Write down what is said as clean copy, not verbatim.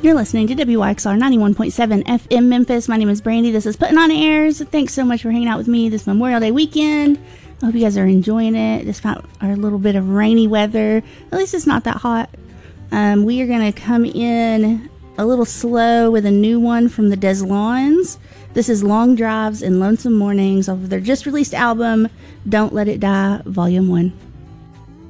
You're listening to WYXR 91.7 FM Memphis. My name is Brandy. This is Putting On Airs. Thanks so much for hanging out with me this Memorial Day weekend. I hope you guys are enjoying it, despite our little bit of rainy weather. At least it's not that hot. We are going to come in a little slow with a new one from the Des Lawns. This is Long Drives and Lonesome Mornings off of their just released album, Don't Let It Die, Volume 1.